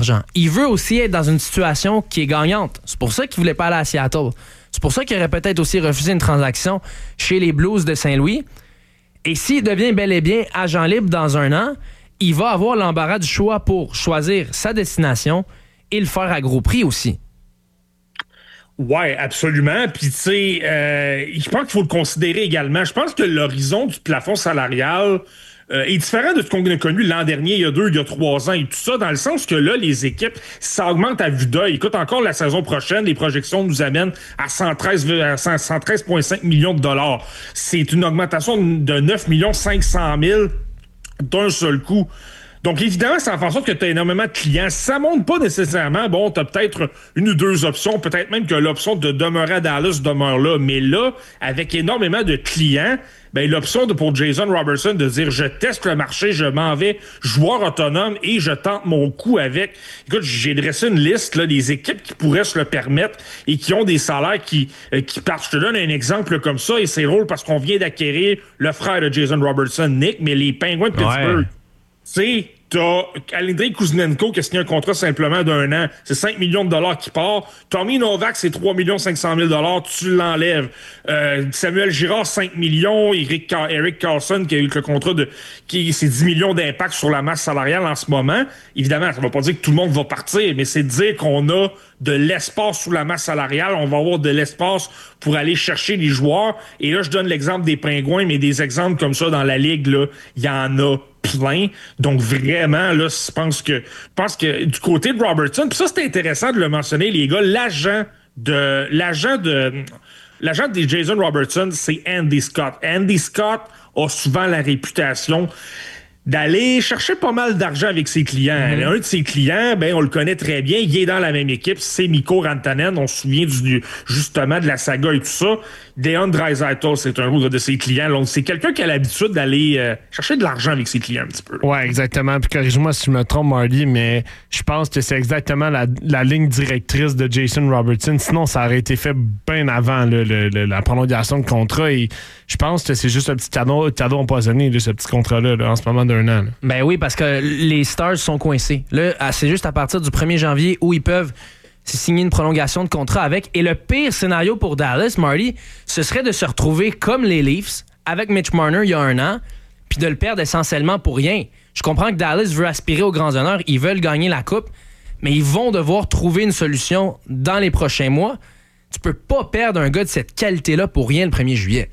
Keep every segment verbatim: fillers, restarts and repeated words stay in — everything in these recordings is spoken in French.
d'argent. Il veut aussi être dans une situation qui est gagnante. C'est pour ça qu'il voulait pas aller à Seattle. C'est pour ça qu'il aurait peut-être aussi refusé une transaction chez les Blues de Saint-Louis. Et s'il devient bel et bien agent libre dans un an, il va avoir l'embarras du choix pour choisir sa destination et le faire à gros prix aussi. Ouais, absolument. Puis, tu sais, euh, je pense qu'il faut le considérer également. Je pense que l'horizon du plafond salarial euh, est différent de ce qu'on a connu l'an dernier, il y a deux, il y a trois ans et tout ça, dans le sens que là, les équipes, ça augmente à vue d'œil. Écoute, encore la saison prochaine, les projections nous amènent à cent treize virgule cinq millions de dollars. C'est une augmentation de neuf millions cinq cent mille d'un seul coup. Donc, évidemment, ça fait en sorte que tu as énormément de clients. Ça monte pas nécessairement. Bon, tu as peut-être une ou deux options, peut-être même que l'option de demeurer à Dallas demeure là. Mais là, avec énormément de clients, ben l'option de, pour Jason Robertson de dire « je teste le marché, je m'en vais joueur autonome et je tente mon coup avec ». Écoute, j'ai dressé une liste là, des équipes qui pourraient se le permettre et qui ont des salaires qui, euh, qui partent. Je te donne un exemple comme ça et c'est drôle parce qu'on vient d'acquérir le frère de Jason Robertson, Nick, mais les Penguins de Pittsburgh. Ouais. Tu sais, t'as Alexei Kuzmenko qui a signé un contrat simplement d'un an. C'est cinq millions de dollars qui part. Tommy Novak, c'est trois millions cinq cent mille dollars. Tu l'enlèves. Euh, Samuel Girard, cinq millions. Eric, Car- Eric Carlson, qui a eu le contrat de... qui c'est dix millions d'impact sur la masse salariale en ce moment. Évidemment, ça ne va pas dire que tout le monde va partir, mais c'est de dire qu'on a de l'espace sous la masse salariale. On va avoir de l'espace pour aller chercher les joueurs. Et là, je donne l'exemple des Pingouins, mais des exemples comme ça dans la Ligue, là, il y en a plein. Donc, vraiment, là, je pense que, je pense que du côté de Robertson, puis ça, c'est intéressant de le mentionner, les gars, l'agent de, l'agent de, l'agent de Jason Robertson, c'est Andy Scott. Andy Scott a souvent la réputation d'aller chercher pas mal d'argent avec ses clients. Mm-hmm. Un de ses clients, ben on le connaît très bien, il est dans la même équipe, c'est Mikko Rantanen, on se souvient du, justement de la saga et tout ça. Deon Draisaitl, c'est un autre de ses clients. Donc, c'est quelqu'un qui a l'habitude d'aller euh, chercher de l'argent avec ses clients un petit peu. Ouais, exactement. Puis corrige-moi si je me trompe, Marty, mais je pense que c'est exactement la, la ligne directrice de Jason Robertson. Sinon, ça aurait été fait bien avant le, le, le, la prolongation de contrat. Et je pense que c'est juste un petit cadeau, cadeau empoisonné, là, ce petit contrat-là, là, en ce moment d'un an. Là. Ben oui, parce que les Stars sont coincés. Là, c'est juste à partir du premier janvier où ils peuvent signer une prolongation de contrat avec. Et le pire scénario pour Dallas, Marty, ce serait de se retrouver comme les Leafs avec Mitch Marner il y a un an, puis de le perdre essentiellement pour rien. Je comprends que Dallas veut aspirer aux grands honneurs, ils veulent gagner la coupe, mais ils vont devoir trouver une solution dans les prochains mois. Tu peux pas perdre un gars de cette qualité-là pour rien le premier juillet.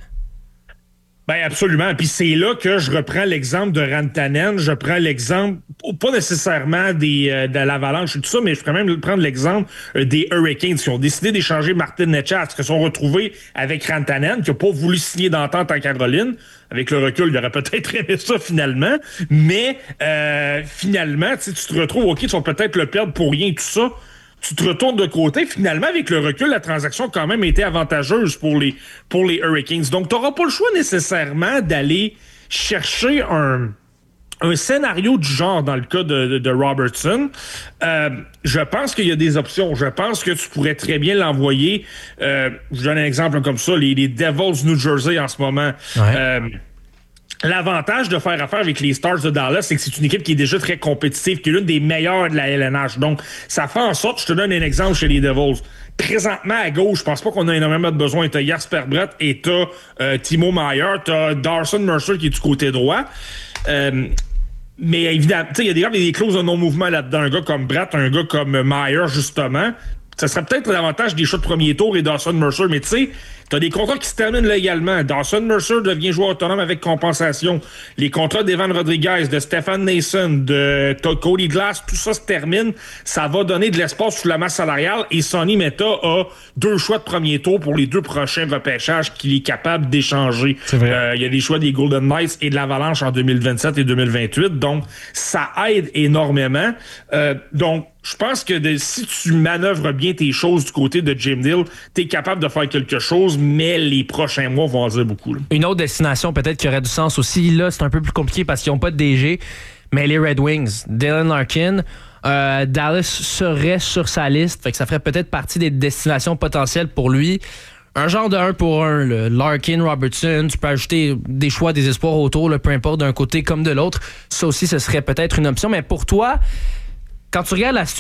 Ben absolument. Puis c'est là que je reprends l'exemple de Rantanen. Je prends l'exemple, pas nécessairement des, euh, de l'Avalanche et tout ça, mais je pourrais même prendre l'exemple euh, des Hurricanes qui ont décidé d'échanger Martin Necas, qui se sont retrouvés avec Rantanen, qui n'a pas voulu signer d'entente en Caroline. Avec le recul, il aurait peut-être aimé ça finalement. Mais euh, finalement, tu te retrouves, OK, tu vas peut-être le perdre pour rien, tout ça. Tu te retournes de côté. Finalement, avec le recul, la transaction a quand même été avantageuse pour les, pour les Hurricanes. Donc, tu n'auras pas le choix nécessairement d'aller chercher un, un scénario du genre dans le cas de, de, de Robertson. Euh, je pense qu'il y a des options. Je pense que tu pourrais très bien l'envoyer. Euh, je donne un exemple comme ça. Les, les Devils New Jersey en ce moment. Ouais. Euh, L'avantage de faire affaire avec les Stars de Dallas, c'est que c'est une équipe qui est déjà très compétitive, qui est l'une des meilleures de la L N H. Donc, ça fait en sorte, je te donne un exemple chez les Devils. Présentement, à gauche, je pense pas qu'on a énormément de besoin. T'as Jasper Brett et t'as euh, Timo Meier. T'as Darson Mercer qui est du côté droit. Euh, mais évidemment, il y a des, des clauses de non-mouvement là-dedans. Un gars comme Brett, un gars comme Meier, justement. Ça serait peut-être l'avantage des choix de premier tour et Dawson Mercer, mais tu sais, t'as des contrats qui se terminent légalement. Dawson Mercer devient joueur autonome avec compensation. Les contrats d'Evan Rodriguez, de Stefan Nason, de Cody Glass, tout ça se termine. Ça va donner de l'espace sous la masse salariale et Sonny Meta a deux choix de premier tour pour les deux prochains repêchages qu'il est capable d'échanger. Il euh, y a des choix des Golden Knights et de l'Avalanche en deux mille vingt-sept et deux mille vingt-huit. Donc, ça aide énormément. Euh, donc, je pense que de, si tu manœuvres bien tes choses du côté de Jim Neal, t'es capable de faire quelque chose, mais les prochains mois vont en dire beaucoup. Là. Une autre destination peut-être qui aurait du sens aussi, là, c'est un peu plus compliqué parce qu'ils n'ont pas de D G, mais les Red Wings, Dylan Larkin, euh, Dallas serait sur sa liste, fait que ça ferait peut-être partie des destinations potentielles pour lui. Un genre de un pour un, là. Larkin, Robertson, tu peux ajouter des choix, des espoirs autour, là, peu importe d'un côté comme de l'autre. Ça aussi, ce serait peut-être une option, mais pour toi, quand tu regardes la situation,